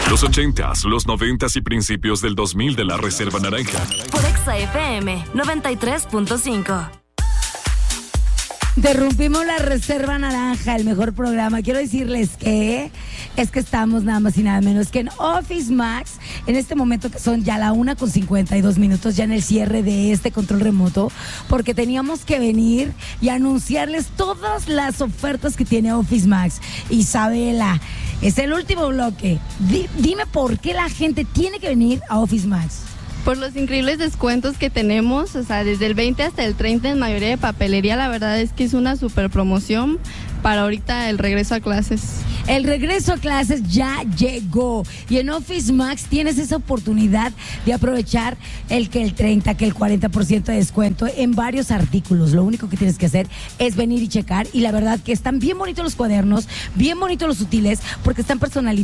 Los 80s, los 90s y principios del 2000 de la Reserva Naranja. Por Exa FM 93.5. Interrumpimos la Reserva Naranja, el mejor programa. Quiero decirles que es que estamos nada más y nada menos que en Office Max, en este momento que son ya la 1:52, ya en el cierre de este control remoto, porque teníamos que venir y anunciarles todas las ofertas que tiene Office Max. Isabela, es el último bloque. Dime por qué la gente tiene que venir a Office Max. Por los increíbles descuentos que tenemos, o sea, desde el 20 hasta el 30 en mayoría de papelería. La verdad es que es una super promoción para ahorita el regreso a clases. El regreso a clases ya llegó y en Office Max tienes esa oportunidad de aprovechar el 30, que el 40% de descuento en varios artículos. Lo único que tienes que hacer es venir y checar, y la verdad que están bien bonitos los cuadernos, bien bonitos los útiles, porque están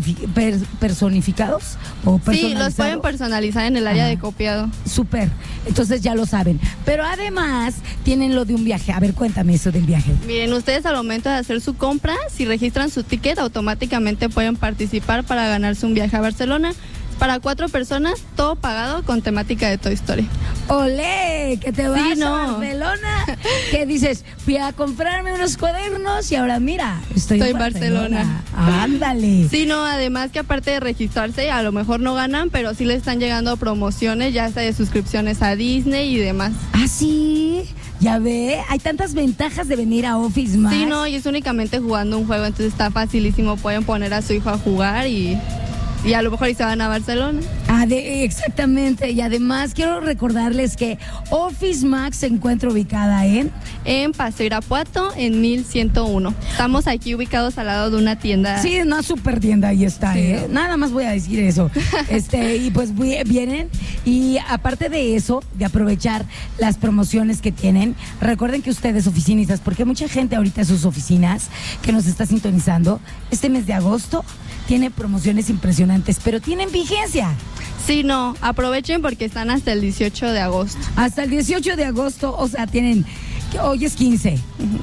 personificados o personalizados. Sí, los pueden personalizar en el área de copiado. Súper, entonces ya lo saben. Pero además tienen lo de un viaje. A ver, cuéntame eso del viaje. Miren, ustedes al momento de hacer su compra, si registran su ticket, automáticamente pueden participar para ganarse un viaje a Barcelona. Para 4 personas, todo pagado con temática de Toy Story. ¡Olé! Que te vas a Barcelona. ¿Qué dices? Fui a comprarme unos cuadernos y ahora mira, estoy en Barcelona. ¡Ándale! Sí, no, además que aparte de registrarse, a lo mejor no ganan, pero sí les están llegando promociones, ya sea de suscripciones a Disney y demás. ¿Ah, sí? Ya ve, hay tantas ventajas de venir a Office Max. Sí, no, y es únicamente jugando un juego, entonces está facilísimo. Pueden poner a su hijo a jugar y a lo mejor se van a Barcelona. Exactamente, y además quiero recordarles que Office Max se encuentra ubicada en Paseo Irapuato, en 1101. Estamos aquí ubicados al lado de una tienda. Sí, una super tienda, ahí está, sí. Nada más voy a decir eso. Y pues vienen, y aparte de eso, de aprovechar las promociones que tienen, recuerden que ustedes, oficinistas, porque hay mucha gente ahorita en sus oficinas que nos está sintonizando, este mes de agosto tiene promociones impresionantes, pero tienen vigencia. Sí, no, aprovechen porque están hasta el 18 de agosto. Hasta el 18 de agosto, o sea, tienen, hoy es 15,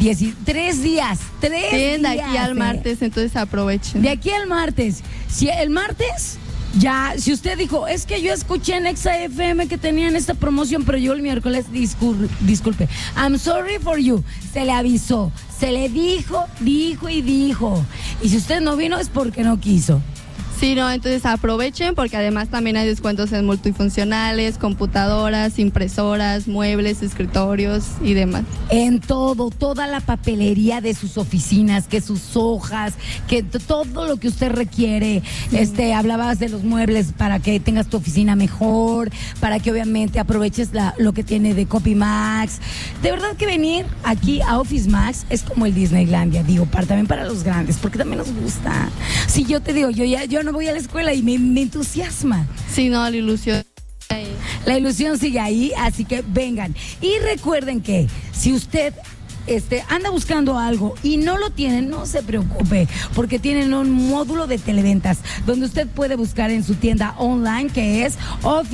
3 días. Tienen de aquí al martes, entonces aprovechen. De aquí al martes. Si el martes, ya, si usted dijo, es que yo escuché en Exa FM que tenían esta promoción, pero yo el miércoles, disculpe, I'm sorry for you, se le avisó, se le dijo. Y si usted no vino es porque no quiso. Sí, no, entonces aprovechen porque además también hay descuentos en multifuncionales, computadoras, impresoras, muebles, escritorios y demás. En toda la papelería de sus oficinas, que sus hojas, que todo lo que usted requiere. Hablabas de los muebles para que tengas tu oficina mejor, para que obviamente aproveches lo que tiene de Copy Max. De verdad que venir aquí a Office Max es como el Disneylandia, también para los grandes, porque también nos gusta. Si yo te digo, yo no voy a la escuela y me entusiasma. Sí, no, la ilusión. La ilusión sigue ahí, así que vengan. Y recuerden que si usted anda buscando algo y no lo tienen, no se preocupe, porque tienen un módulo de televentas donde usted puede buscar en su tienda online, que es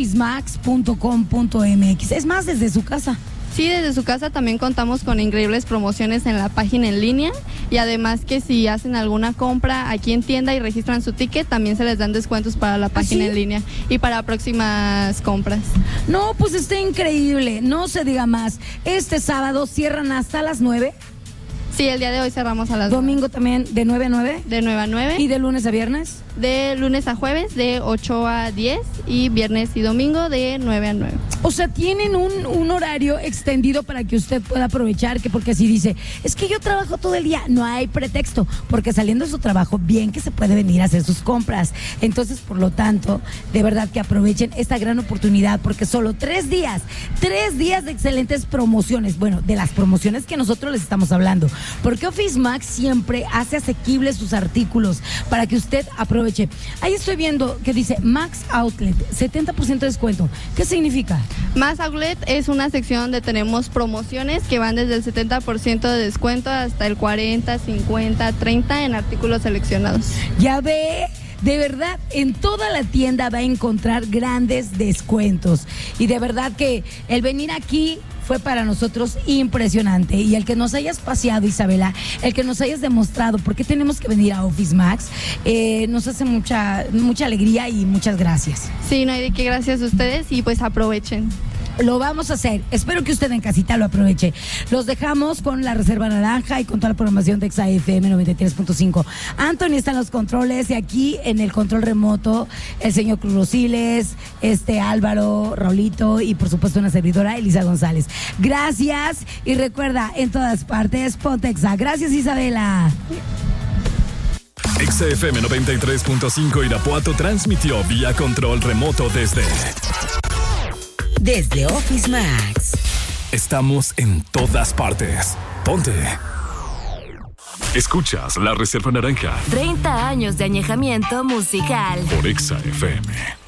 officemax.com.mx. Es más, desde su casa. Sí, desde su casa también contamos con increíbles promociones en la página en línea, y además que si hacen alguna compra aquí en tienda y registran su ticket, también se les dan descuentos para la página en línea y para próximas compras. No, pues está increíble, no se diga más. Este sábado cierran hasta las 9. Sí, el día de hoy cerramos a las 9. Domingo también de 9 a 9. De 9 a 9. ¿Y de lunes a viernes? De lunes a jueves de 8 a 10 y viernes y domingo de 9 a 9. O sea, tienen un horario extendido para que usted pueda aprovechar, que porque si dice, es que yo trabajo todo el día, no hay pretexto, porque saliendo de su trabajo, bien que se puede venir a hacer sus compras. Entonces, por lo tanto, de verdad que aprovechen esta gran oportunidad, porque solo 3 días de excelentes promociones, bueno, de las promociones que nosotros les estamos hablando, porque Office Max siempre hace asequibles sus artículos para que usted aproveche. Ahí estoy viendo que dice Max Outlet, 70% de descuento. ¿Qué significa? Max Outlet es una sección donde tenemos promociones que van desde el 70% de descuento hasta el 40, 50, 30 en artículos seleccionados. Ya ve, de verdad, en toda la tienda va a encontrar grandes descuentos. Y de verdad que el venir aquí fue para nosotros impresionante. Y el que nos hayas paseado, Isabela, el que nos hayas demostrado por qué tenemos que venir a Office Max, nos hace mucha alegría y muchas gracias. Sí, no hay de qué, gracias a ustedes y pues aprovechen. Lo vamos a hacer. Espero que usted en casita lo aproveche. Los dejamos con la Reserva Naranja y con toda la programación de Exa FM 93.5. Anthony está en los controles y aquí en el control remoto el señor Cruz Rosiles, Álvaro, Raulito y por supuesto una servidora, Elisa González. Gracias y recuerda, en todas partes, ponte Exa. Gracias, Isabela. Exa FM 93.5 Irapuato transmitió vía control remoto desde Office Max. Estamos en todas partes. Ponte. Escuchas La Reserva Naranja. 30 años de añejamiento musical. Por Exa FM.